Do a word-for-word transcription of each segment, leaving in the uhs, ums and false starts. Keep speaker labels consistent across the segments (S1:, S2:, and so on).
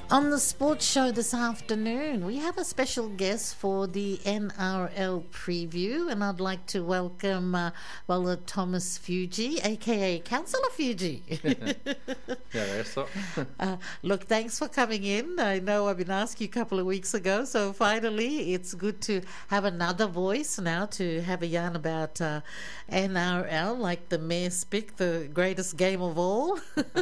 S1: On the sports show this afternoon, we have a special guest for the N R L preview, and I'd like to welcome uh, well, uh, Thomas Fuji, aka Councillor Fuji.
S2: Yeah, so.
S1: uh, look, thanks for coming in. I know I've been asking you a couple of weeks ago, so finally it's good to have another voice now to have a yarn about uh, N R L, like the Mayor Spick, the greatest game of all.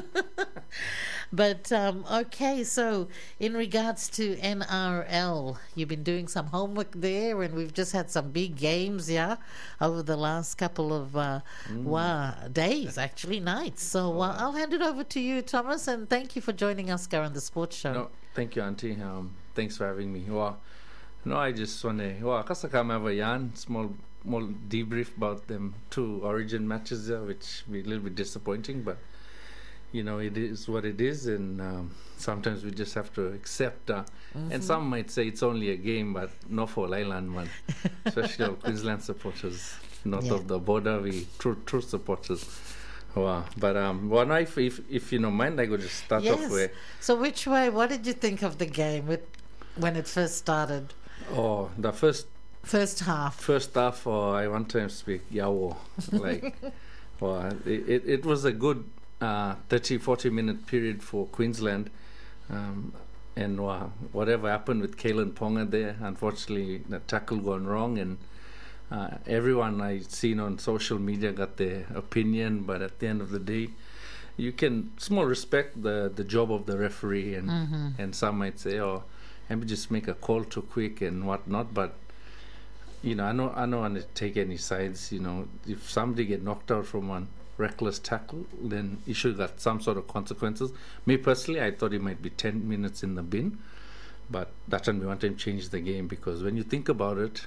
S1: But um, okay, so in regards to N R L, you've been doing some homework there, and we've just had some big games, yeah, over the last couple of uh, mm. wow, days, actually, nights. So uh, I'll hand it over to you, Thomas, and thank you for joining us here on the Sports Show.
S2: No, thank you, Auntie. Um, thanks for having me. Well, no, I just want to, well, I come have a yarn, small, small debrief about them two Origin matches there, which be a little bit disappointing, but you know, it is what it is, and um, sometimes we just have to accept. Uh, mm-hmm. And some might say it's only a game, but not for Island one, especially our Queensland supporters, north yeah. of the border. We true true supporters. Wow. But um, well, now if, if if you don't mind, I could just start
S1: yes.
S2: off with.
S1: So, which way? What did you think of the game with, when it first started?
S2: Oh, the first.
S1: First half.
S2: First half. Oh, I one time speak Yawo. Like, well, it, it it was a good. Uh, thirty, forty minute period for Queensland, um, and uh, whatever happened with Kalen Ponga there, unfortunately the tackle gone wrong, and uh, everyone I seen on social media got their opinion, but at the end of the day you can small respect the, the job of the referee, and mm-hmm. and some might say, oh, let me just make a call too quick and whatnot, but you know, I know I don't want to take any sides. You know, if somebody get knocked out from one reckless tackle, then he should have got some sort of consequences. Me personally, I thought it might be ten minutes in the bin, but that time we want to change the game, because when you think about it,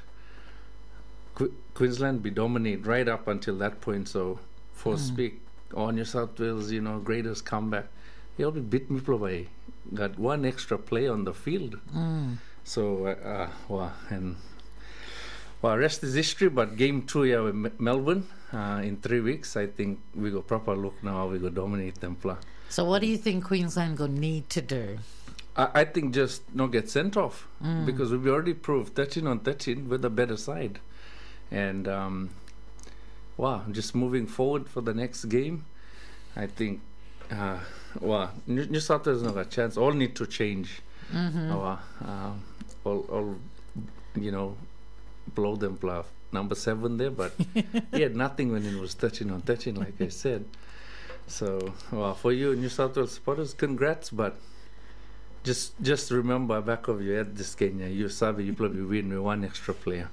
S2: Qu- Queensland be dominate right up until that point. So for mm. speak on New South Wales, you know, greatest comeback, he'll be beat Miplo by got one extra play on the field.
S1: Mm.
S2: So uh, uh, wow, and well, rest is history. But game two, yeah, with M- Melbourne. Uh, in three weeks, I think we go proper look now how we go dominate them.
S1: So what do you think Queensland going to need to do?
S2: I, I think just not get sent off,
S1: mm.
S2: because we've already proved thirteen on thirteen with a better side. And, um, wow, just moving forward for the next game, I think, uh, wow, New, New South Wales not got a chance. All need to change.
S1: Mm-hmm.
S2: Uh, uh, all, all, you know, blow them bluff. Number seven there, but he had nothing when it was thirteen on thirteen, like I said. So, well, for you New South Wales supporters, congrats, but just just remember back of your head this game, you sabi you probably win with one extra player.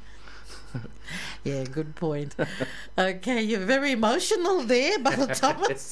S1: Yeah, good point. Okay, you're very emotional there, Butler Thomas.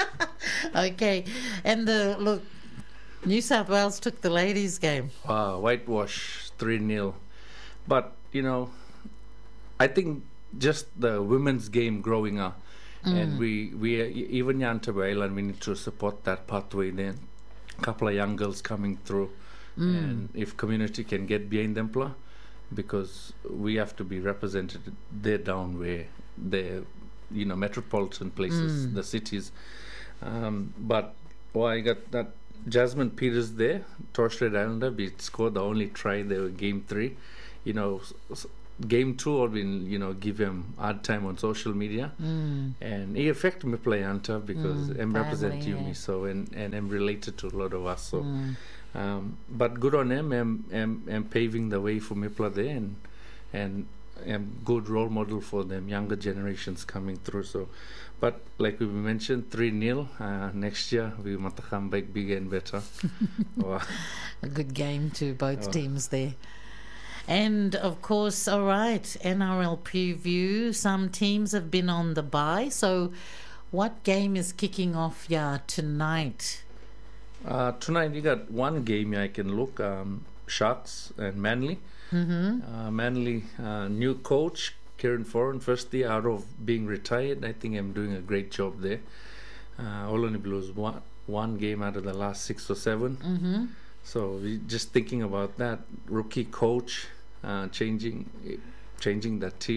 S1: Okay, and the look, New South Wales took the ladies' game.
S2: Wow, whitewash three nil, but you know, I think just the women's game growing up, mm. and we we uh, even Yantabwa Island, we need to support that pathway. Then a couple of young girls coming through, mm. and if community can get behind them, pla, because we have to be represented there down where the you know metropolitan places, mm. the cities. Um, but well, I got that Jasmine Peters there, Torres Strait Islander, we scored the only try there, game three. You know. So, Game two, I've been, you know, give him hard time on social media,
S1: mm.
S2: and he affected me play Anta because
S1: mm,
S2: I'm represent
S1: family,
S2: you
S1: yeah.
S2: me, so and and I'm related to a lot of us. So,
S1: mm.
S2: um, but good on him. I'm, I'm I'm paving the way for Mipla there, and and I'm good role model for them younger generations coming through. So, but like we mentioned, three nil uh, next year we want to come back bigger and better. Wow.
S1: A good game to both
S2: oh.
S1: teams there. And, of course, all right, N R L preview. Some teams have been on the bye. So what game is kicking off yeah, tonight?
S2: Uh, tonight you got one game I can look, um, Sharks and Manly.
S1: Mm-hmm.
S2: Uh, Manly, uh, new coach, Kieran Foran, first day out of being retired. I think I'm doing a great job there. Uh, Oloni Blues one, one game out of the last six or seven.
S1: Mm-hmm.
S2: So we just thinking about that. Rookie coach, uh, changing changing that team,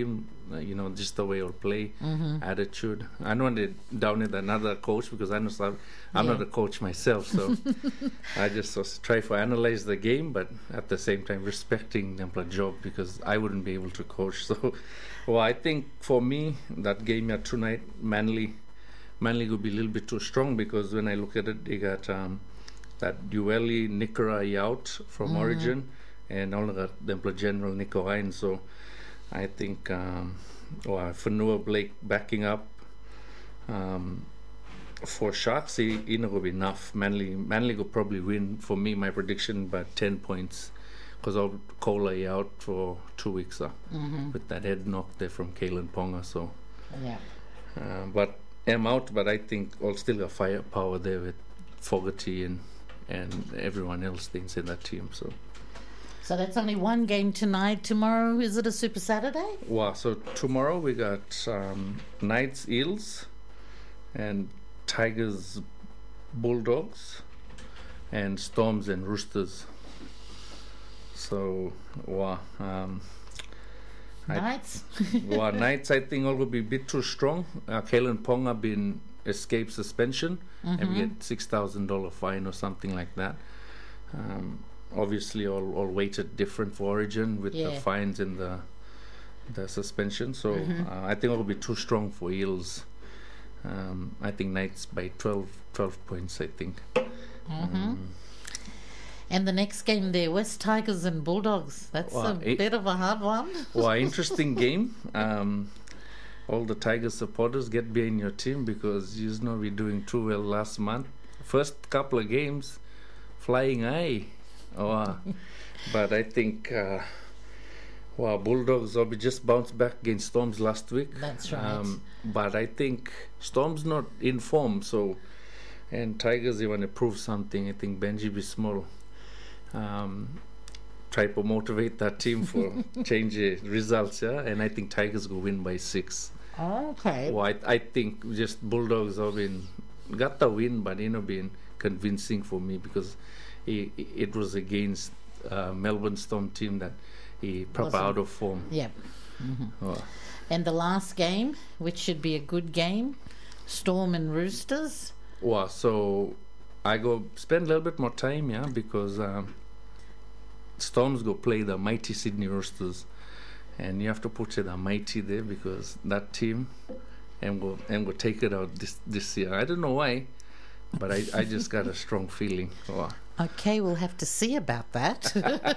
S2: uh, you know, just the way he'll play,
S1: Mm-hmm.
S2: attitude. I don't want to down it another coach because I know some, I'm
S1: Yeah.
S2: not a coach myself, so I just was try to analyze the game, but at the same time respecting them for job because I wouldn't be able to coach. So, well, I think for me that game here tonight, Manly, Manly would be a little bit too strong because when I look at it, they got um, that Dueli Nikora out from Origin, and only got the General Nico Hines. So I think um, well, Fanua Blake backing up. Um, For Sharks, he, he not gonna be enough. Manly, Manly will probably win for me. My prediction by ten points, because I'll Kola out for two weeks uh,
S1: Mm-hmm.
S2: with that head knock there from Kalen Ponga. So,
S1: Yeah.
S2: uh, but I'm out. But I think I'll still got firepower there with Fogarty and and everyone else things in that team. So,
S1: So that's only one game tonight. Tomorrow, is it a Super Saturday?
S2: wow. So tomorrow we got um, Knights Eels and Tigers Bulldogs and Storms and Roosters. So wow, um, I-
S1: Nights?
S2: wow, Knights I think all will be a bit too strong. Uh, Kalen Ponga been escaped suspension and we get six thousand dollar fine or something like that. Um, obviously, all all weighted different for Origin with
S1: Yeah.
S2: the fines and the the suspension. So uh, I think it will be too strong for Eels. Um, I think Knights by twelve, twelve points, I think.
S1: Mm-hmm.
S2: Um,
S1: And the next game there, West Tigers and Bulldogs. That's
S2: Wow,
S1: a
S2: it-
S1: bit of a hard one.
S2: well, interesting game. Um, all the Tigers supporters get behind your team because you know we're doing too well last month. First couple of games, flying high. Wow. But I think, uh, wow, Bulldogs will be just bounced back against Storms last week.
S1: That's right.
S2: But I think Storm's not in form, so and Tigers they want to prove something. I think Benji B. Small um, try to motivate that team for change the results, yeah. And I think Tigers will win by six.
S1: Okay.
S2: Well, I, I think just Bulldogs have been got the win, but you know been convincing for me because it, it was against uh, Melbourne Storm team that he proper
S1: Wasn't-
S2: out of form.
S1: Yep.
S2: Oh.
S1: And the last game, which should be a good game, Storm and Roosters.
S2: Well, so I go spend a little bit more time, yeah, because um, Storms go play the mighty Sydney Roosters, and you have to put the mighty there because that team, and go and go take it out this this year. I don't know why, but I, I just got a strong feeling. Wow.
S1: Okay, we'll have to see about that.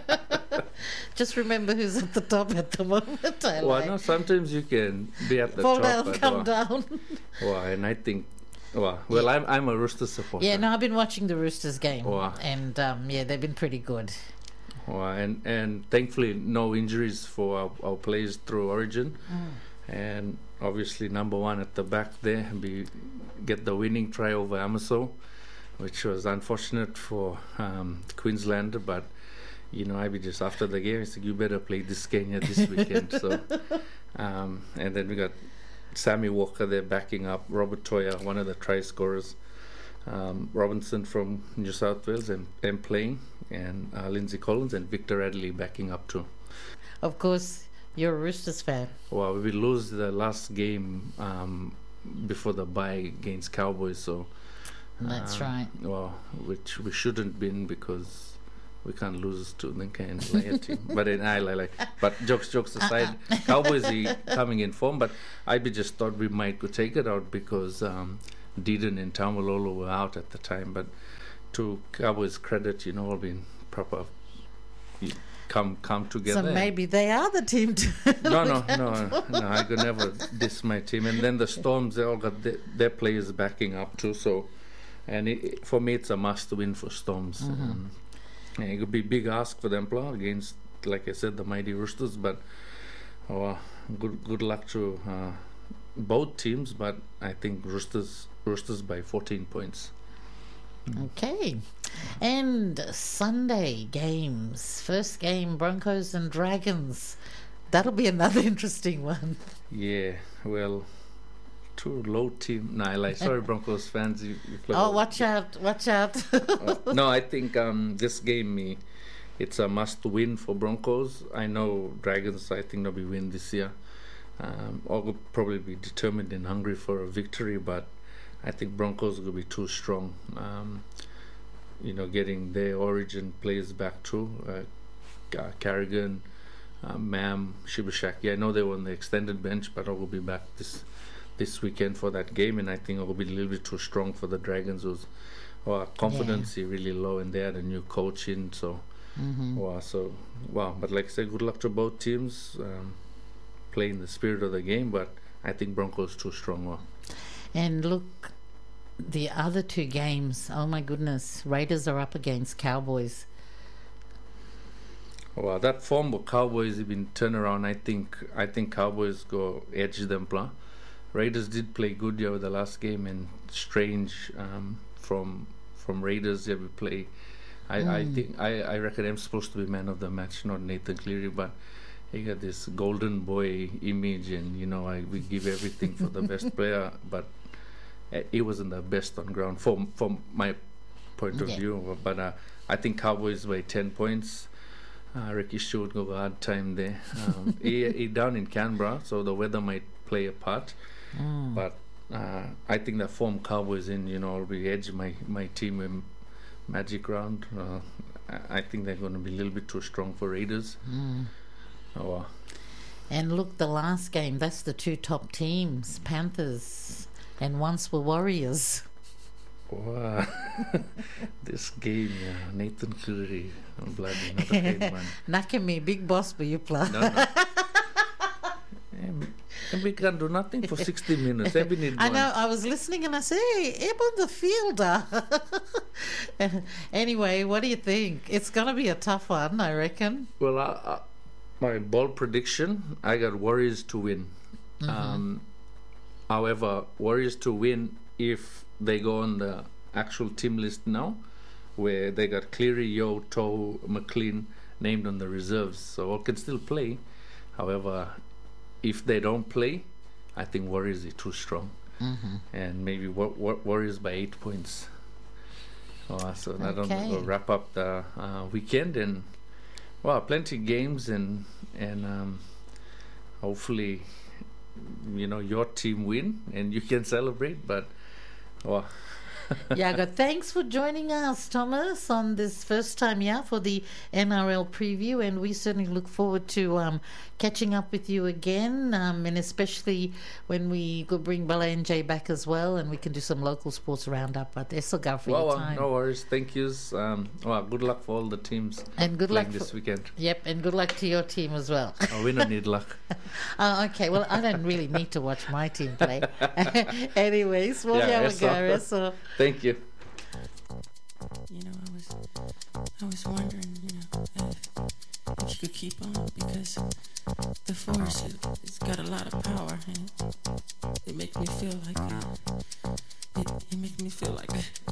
S1: Just remember who's at the top at the moment. I
S2: Well,
S1: like.
S2: no, sometimes you can be at the
S1: Fall
S2: top,
S1: down,
S2: but,
S1: come
S2: wow,
S1: down.
S2: wow, and I think, wow, well, I'm I'm a Rooster supporter.
S1: Yeah, no, I've been watching the Roosters game,
S2: Wow.
S1: and um, yeah, they've been pretty good.
S2: Wow, and and thankfully no injuries for our, our players through Origin, and obviously number one at the back there, we get the winning try over Amaso, which was unfortunate for um, Queensland, but you know I be just after the game I said you better play this game here this weekend. So um, and then we got Sammy Walker there backing up Robert Toya, one of the try scorers. Um, Robinson from New South Wales and, and playing, and uh, Lindsay Collins and Victor Adley backing up too.
S1: Of course, you're a Roosters fan.
S2: Well, we lose the last game um, before the bye against Cowboys, so
S1: That's
S2: um,
S1: right.
S2: Well, which we shouldn't been because we can't lose to the kind of layer team. But in I like, but jokes jokes aside, Cowboys are coming in form. But I be just thought we might go take it out because. Um, Deedon and Tamalolo were out at the time, but to Cowboys' credit, you know, all been proper you come come together.
S1: So maybe they are the team to
S2: no, no, no, no. I could never diss my team. And then the Storms, they all got their, their players backing up too. So, and it, it, for me, it's a must-win for Storms.
S1: Mm-hmm.
S2: Um, and it could be big ask for them play against, like I said, the mighty Roosters. But oh, good good luck to uh, both teams. But I think Roosters. Roosters by fourteen points.
S1: Okay. And Sunday games. First game, Broncos and Dragons. That'll be another interesting one.
S2: Yeah, well, two low team. No, I like sorry, Broncos fans. You, you play
S1: Oh, watch out! Watch out!
S2: uh, no, I think um, this game, me, it's a must-win for Broncos. I know Dragons. I think they'll be win this year. Um, all will probably be determined and hungry for a victory, but I think Broncos will be too strong. Um, you know, getting their origin players back too. Uh, Carrigan, uh, Mam, Shibashaki. I know they were on the extended bench, but I will be back this this weekend for that game, and I think it will be a little bit too strong for the Dragons, whose well, confidence yeah. is really low, and they had a new coach in, so mm-hmm. wow, so wow. But like I said, good luck to both teams. Um, playing the spirit of the game, but I think Broncos too strong. Wow.
S1: And look, the other two games, oh my goodness, Raiders are up against Cowboys.
S2: Well, that form of Cowboys have been turned around. I think I think Cowboys go edge them. Blah. Raiders did play good here with the last game, and strange um, from from Raiders they will play. I, mm. I think I, I reckon I'm supposed to be man of the match, not Nathan Cleary, but he got this golden boy image, and you know I we give everything for the best player, but he wasn't the best on ground from from my point of yeah. view. But uh, I think Cowboys by ten points. Uh, Ricky Stewart got a hard time there. Um, he, he down in Canberra, so the weather might play a part. Mm. But uh, I think the form Cowboys in, you know, will be edge my my team in Magic Round. Uh, I, I think they're going to be a little bit too strong for Raiders.
S1: Mm.
S2: Oh, wow.
S1: And look, the last game, that's the two top teams, Panthers, and once were Warriors.
S2: Wow. This game, yeah. Nathan Cleary, oh, bloody, not a great one.
S1: Nakami, big boss, but you play.
S2: No, no. And, and we can do nothing for sixty minutes. Every need
S1: I
S2: one.
S1: know, I was listening and I say, hey, Eb on the fielder. Anyway, what do you think? It's going to be a tough one, I reckon.
S2: Well, I, I, my bold prediction, I got Warriors to win. Mm-hmm. Um, however, Warriors to win if they go on the actual team list now, where they got Cleary, Yo, Tohu, McLean named on the reserves, so all can still play. However, if they don't play, I think Warriors are too strong,
S1: mm-hmm.
S2: and maybe war- war- Warriors by eight points. Oh, so
S1: okay.
S2: that'll we'll wrap up the uh, weekend, and well, plenty of games, and and um, hopefully, you know, your team win and you can celebrate. But well.
S1: Yeah, good. Thanks for joining us, Thomas, on this first time, yeah, for the N R L preview, and we certainly look forward to um, catching up with you again, um, and especially when we could bring Bala and Jay back as well, and we can do some local sports roundup. But it's a go for
S2: well,
S1: your time.
S2: No worries. Thank you. Um, well, good luck for all the teams
S1: and good luck
S2: this
S1: for,
S2: weekend.
S1: Yep, and good luck to your team as well.
S2: Oh, we don't need luck.
S1: Oh, okay. Well, I don't really need to watch my team play. Anyways, well,
S2: yeah,
S1: yeah, so.
S2: Thank you.
S3: You know, I was, I was wondering, you know, if, if you could keep on, because the force, it, it's got a lot of power, and it makes me feel like, uh, it, it makes me feel like